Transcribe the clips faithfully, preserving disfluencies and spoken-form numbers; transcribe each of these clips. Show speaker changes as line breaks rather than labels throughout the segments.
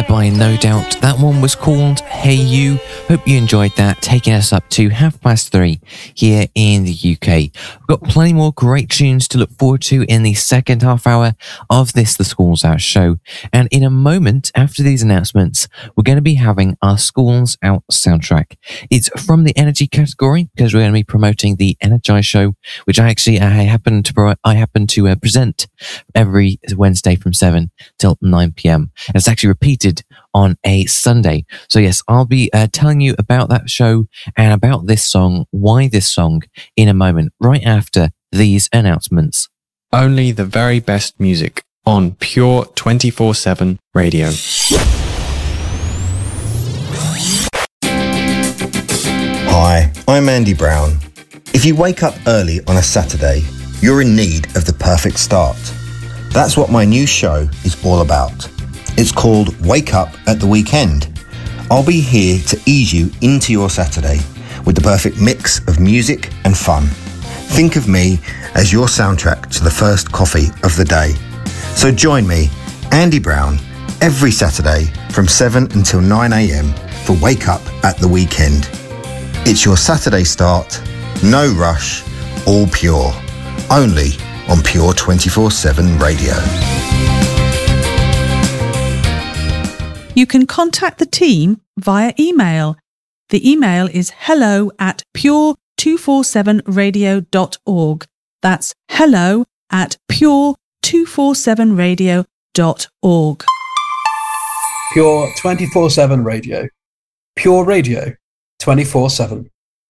there by No Doubt. That one was called Hey You. Hope you enjoyed that, taking us up to half past three here in the U K. We've got plenty more great tunes to look forward to in the second half hour of this The Schools Out show. And in a moment, after these announcements, we're going to be having our Schools Out soundtrack. It's from the energy category because we're going to be promoting the Energize show, which I actually I happen to pro- I happen to uh, present every Wednesday from seven till nine p.m. And it's actually repeated on a Sunday. So yes, I'll be uh, telling you about that show and about this song, why this song, in a moment, right after these announcements.
Only the very best music on Pure twenty-four seven Radio.
Hi, I'm Andy Brown. If you wake up early on a Saturday, you're in need of the perfect start. That's what my new show is all about. It's called Wake Up at the Weekend. I'll be here to ease you into your Saturday with the perfect mix of music and fun. Think of me as your soundtrack to the first coffee of the day. So join me, Andy Brown, every Saturday from seven until nine a.m. for Wake Up at the Weekend. It's your Saturday start, no rush, all pure. Only on Pure twenty-four seven Radio.
You can contact the team via email. The email is hello at pure two forty-seven radio dot org. That's hello at pure two forty-seven radio dot org.
Pure twenty-four seven Radio. Pure Radio twenty-four seven.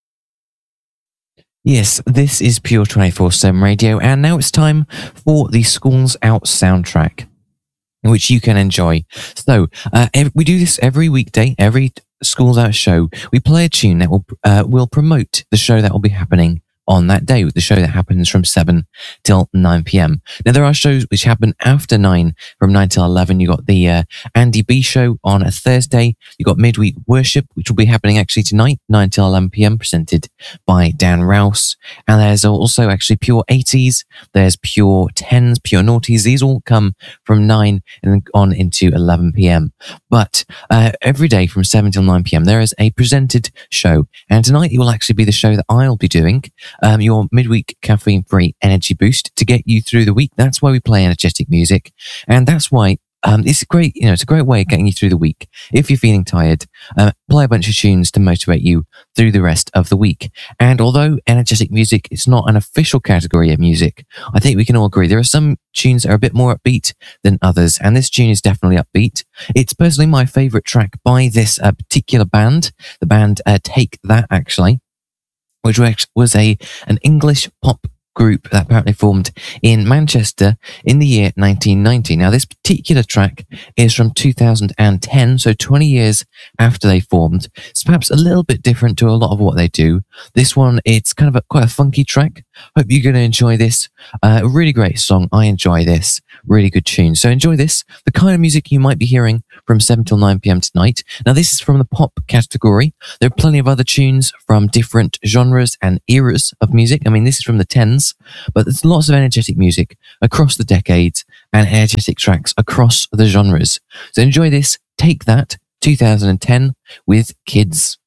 Yes, this is Pure twenty-four seven Radio, and now it's time for the Schools Out soundtrack, which you can enjoy. So, uh, ev- we do this every weekday, every Schools Out show. We play a tune that will uh, will promote the show that will be happening on that day, the show that happens from seven till nine p.m. Now, there are shows which happen after nine, from nine till eleven. You got the uh, Andy B show on a Thursday. You got Midweek Worship, which will be happening actually tonight, nine till eleven p.m, presented by Dan Rouse. And there's also actually Pure eighties. There's Pure tens, Pure noughties. These all come from nine and then on into eleven p.m. But uh, every day from seven till nine p.m, there is a presented show. And tonight it will actually be the show that I'll be doing. Um, your midweek caffeine-free energy boost to get you through the week. That's why we play energetic music, and that's why um, it's a great, you know, it's a great way of getting you through the week. If you're feeling tired, uh, play a bunch of tunes to motivate you through the rest of the week. And although energetic music is not an official category of music, I think we can all agree there are some tunes that are a bit more upbeat than others, and this tune is definitely upbeat. It's personally my favourite track by this uh, particular band, the band uh, Take That, actually, which was a an English pop group that apparently formed in Manchester in the year nineteen ninety. Now, this particular track is from two thousand ten, so twenty years after they formed. It's perhaps a little bit different to a lot of what they do. This one, it's kind of a, quite a funky track. Hope you're going to enjoy this. Uh, a really great song. I enjoy this. Really good tune. So enjoy this. The kind of music you might be hearing from seven till nine p.m. tonight. Now, this is from the pop category. There are plenty of other tunes from different genres and eras of music. I mean, this is from the tens, but there's lots of energetic music across the decades and energetic tracks across the genres. So enjoy this. Take That, two thousand ten with Kids.